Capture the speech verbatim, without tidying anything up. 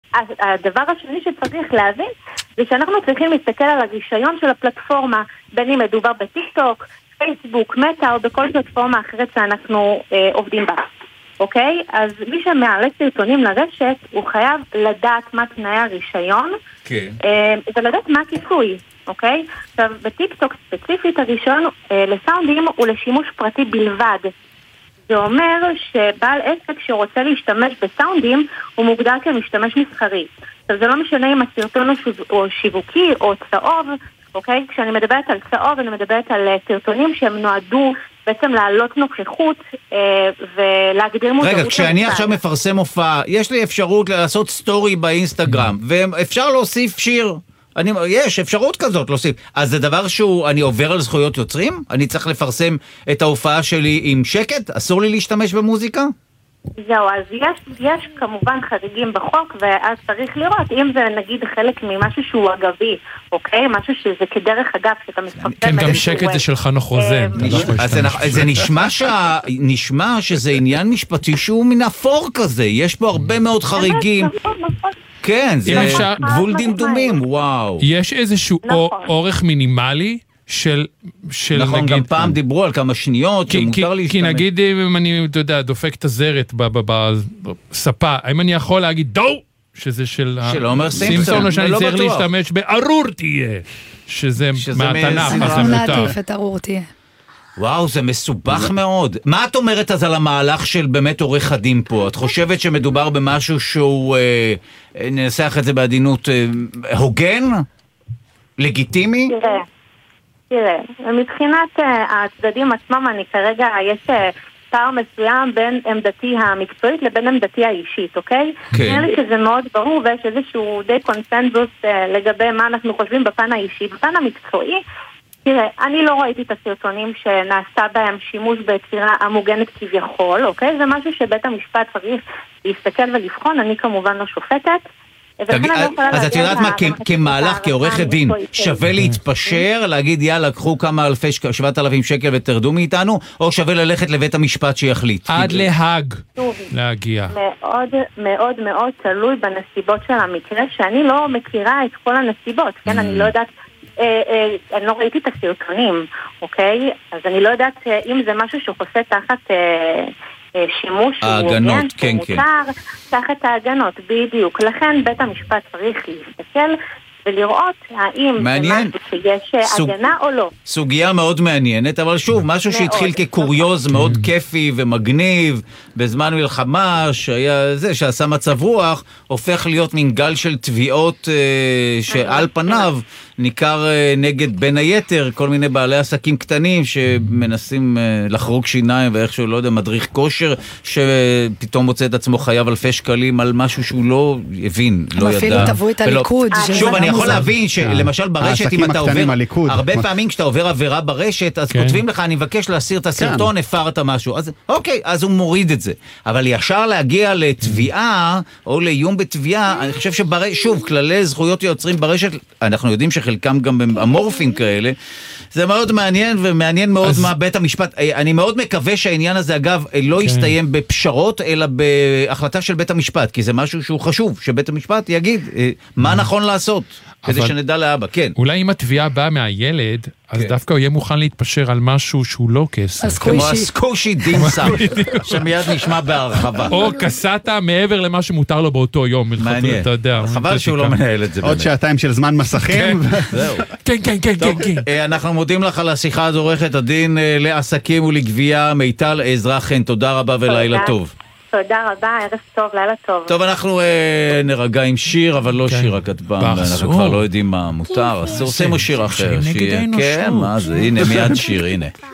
הדבר השני שצריך להבין זה שאנחנו צריכים להסתכל על הרישיון של הפלטפורמה, בין אם מדובר בטיק-טוק, פייסבוק, מטה או בכל פלטפורמה אחרת שאנחנו אה, עובדים בה. אוקיי? אז מי שמעלה סרטונים לרשת, הוא חייב לדעת מה תנאי הרישיון, כן. אה, ולדעת מה הכיסוי, אוקיי? עכשיו, בטיק-טוק ספציפית הרישיון אה, לסאונדים הוא לשימוש פרטי בלבד. זה אומר שבעל עסק שרוצה להשתמש בסאונדים הוא מוגדר כמשתמש מסחרי. עכשיו זה לא משנה אם הסרטון הוא שיווקי או צהוב, אוקיי? כשאני מדברת על צהוב אני מדברת על סרטונים שהם נועדו בעצם להעלות נוכחות אה, ולהגדיר מודעות. רגע, כשאני עכשיו מפרסם הופעה, יש לי אפשרות לעשות סטורי באינסטגרם, ואפשר להוסיף שיר. אני, יש אפשרות כזאת להוסיף. אז זה דבר שהוא, אני עובר על זכויות יוצרים? אני צריך לפרסם את ההופעה שלי עם שקט? אסור לי להשתמש במוזיקה? זהו, אז יש, יש כמובן חריגים בחוק, ואז צריך לראות אם זה נגיד חלק ממשהו שהוא אגבי, אוקיי? משהו שזה כדרך אגב, שאתה מפרסם... כן, גם שקט זה של חנוך רוזן. אז זה נשמע שזה עניין משפטי שהוא מן אפור כזה, יש פה הרבה מאוד חריגים. כן, זה גבול דמדומים, וואו. יש איזשהו אורך מינימלי של, של נכון, נגיד... גם פעם דיברו על כמה שניות, שמותר להשתמש. כי נגיד אם אני, אתה יודע, דופק את הזרת בספה, האם אני יכול להגיד דו, שזה של... של עומר סימפסון, או שאני צריך להשתמש בארור תהיה, שזה מהתנ"ך, אז זה מותר. נעדיף את ארור תהיה. וואו, זה מסובך מאוד. מה את אומרת אז על המהלך של באמת עורך הדין פה? את חושבת שמדובר במשהו שהוא, אה, ננסח את זה בעדינות, אה, הוגן? לגיטימי? תראה, תראה, מבחינת אה, הצדדים עצמם, אני כרגע, יש אה, פער מסוים בין עמדתי המקצועית לבין עמדתי האישית, אוקיי? כן. נראה לי שזה מאוד ברור, ויש איזשהו די קונסנזוס אה, לגבי מה אנחנו חושבים בפן האישי. בפן המקצועי, תראה, אני לא ראיתי את הסרטונים שנעשה בהם שימוש ביצירה המוגנת כביכול, אוקיי? זה משהו שבית המשפט צריך להסתכל ולבחון, אני כמובן לא שופטת. אז את יודעת מה, כמהלך, כעורכת דין, שווה להתפשר, להגיד יאללה, קחו כמה אלפי, שבעת אלפים שקל ותרדו מאיתנו, או שווה ללכת לבית המשפט שיחליט? עד להג להגיע. מאוד מאוד מאוד תלוי בנסיבות של המקרה, שאני לא מכירה את כל הנסיבות, כן? אני לא יודעת... אני לא ראיתי את הסרטונים, אוקיי? אז אני לא יודעת אם זה משהו שחוסה תחת שימוש ההגנות, כן, כן. תחת ההגנות, בדיוק. לכן בית המשפט צריך להסתכל ולראות האם מעניין. זה משהו שיש סוג... הגנה או לא. סוגיה מאוד מעניינת, אבל שוב, משהו מאוד. שהתחיל כקוריוז מאוד כיפי ומגניב, בזמן מלחמה, שהיה זה, שעשה מצב רוח, הופך להיות מין גל של תביעות אה, שעל פניו ניכר אה, נגד בין היתר, כל מיני בעלי עסקים קטנים שמנסים אה, לחרוג שיניים, ואיכשהו, לא יודע, מדריך כושר, שפתאום מוצא את עצמו חייב אלפי שקלים על משהו שהוא לא הבין, לא ידע. אפילו תבוא את הליכוד. שוב, אני יכול להבין שלמשל ברשת, אם אתה עובר, הרבה פעמים כשאתה עובר עבירה ברשת, אז כותבים לך, אני מבקש להסיר את הסרטון, הפרת משהו. אז אוקיי, אז הוא מוריד את זה. אבל ישר להגיע לתביעה, או לאיום בתביעה, אני חושב ששוב, כללי זכויות יוצרים ברשת, אנחנו יודעים שחלקם גם אמורפים כאלה, זה מאוד מעניין, ומעניין מאוד מה בית המשפט, אני מאוד מקווה שהעניין הזה, אגב, לא יסתיים בפשרות, אלא בהחלטה של בית המשפט, כי זה משהו שהוא חשוב, שבית המשפט יגיד מה נכון לעשות, כדי שנדע לאבא, כן. אולי אם התביעה באה מהילד, אז דווקא הוא יהיה מוכן להתפשר על משהו שהוא לא כסף. כמו הסקושי דינסה, שמיד נשמע בהרחבה. או קסטה מעבר למה שמותר לו באותו יום. מעניין. חבל שהוא לא מנהל את זה. עוד שעתיים של זמן מסכים. כן, כן, כן, כן. אנחנו מודים לך על השיחה הזו, עורכת הדין לעסקים ולגבייה, מיטל עזרא חן. תודה רבה ולילה טוב. תודה רבה, ערב טוב, לילה טוב. טוב, אנחנו אה, נרגע עם שיר, אבל לא שיר הכתבן, אנחנו כבר לא יודעים מה מותר, אסור, שימו שיר אחר. כן, מה זה, הנה, מיד שיר, הנה.